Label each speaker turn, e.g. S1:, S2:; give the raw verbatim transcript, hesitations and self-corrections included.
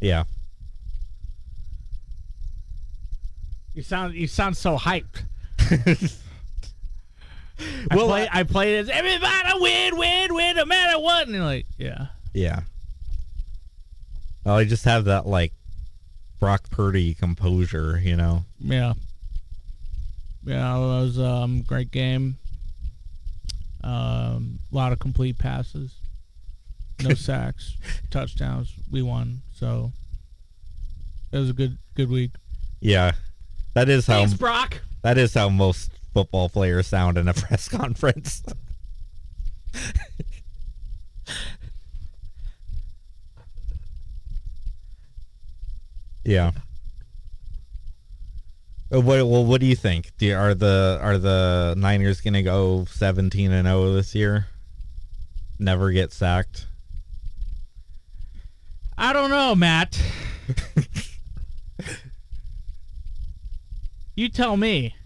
S1: Yeah.
S2: You sound you sound so hyped.
S1: Well,
S2: I play, I play this. Everybody win, win, win, no matter what. And you're like, yeah,
S1: Yeah. Well, I just have that like Brock Purdy composure, you know.
S2: yeah, yeah. It was um great game. Um, a lot of complete passes, no sacks, touchdowns. We won, so it was a good good week.
S1: Yeah. That is how
S2: Thanks, Brock.
S1: that is how most football players sound in a press conference. Yeah. Uh, What well, what do you think? Do you, are the are the Niners gonna go seventeen and zero this year? Never get sacked.
S2: I don't know, Matt. You tell me.